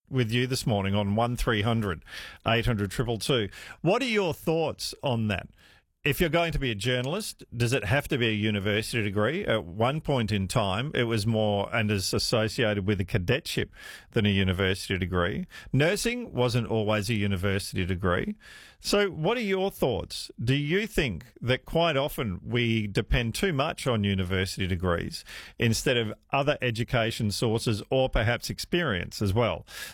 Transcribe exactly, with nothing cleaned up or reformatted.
with you this morning on one three hundred eight hundred two two two. What are your thoughts on that? If you're going to be a journalist, does it have to be a university degree? At one point in time, it was more and is associated with a cadetship than a university degree. Nursing wasn't always a university degree. So what are your thoughts? Do you think that quite often we depend too much on university degrees instead of other education sources or perhaps experience as well?